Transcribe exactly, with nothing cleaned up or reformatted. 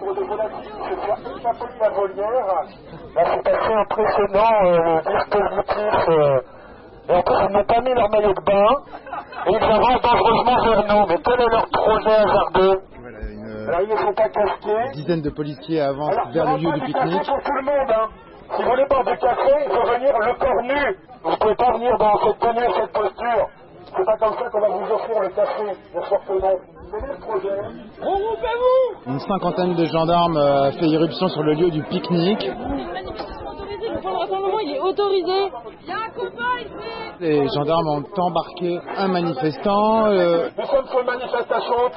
nombre de volatiles qui se soient échappés de la volière. Là, c'est assez impressionnant, euh, le dispositif. Euh, et en plus, ils n'ont pas mis leur maillot de bain. Et ils avancent dangereusement vers nous. Mais quel est leur projet hasardeux? Voilà, une, Alors, ils ne sont pas casqués. une dizaine de policiers avancent Alors, vers le lieu du café pique-nique. pour tout le monde, hein. Si vous voulez boire du café, il faut venir le corps nu. Vous ne pouvez pas venir dans cette tenue, cette posture. C'est pas comme ça qu'on va vous offrir le café, bien sûr que non. Quel est le projet? Regroupez-vous! Une cinquantaine de gendarmes a fait irruption sur le lieu du pique-nique. C'est une manifestation autorisée, le point de rassemblement il est autorisé. Il y a un copain ici. Les gendarmes ont embarqué un manifestant. Euh... Nous sommes sur une manifestation